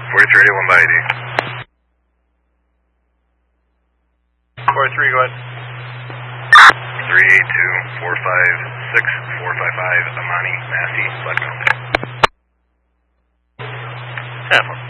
4381 by ID. 43, go ahead. 382 456 455 Amani, Massey, Blood Count. 10-4.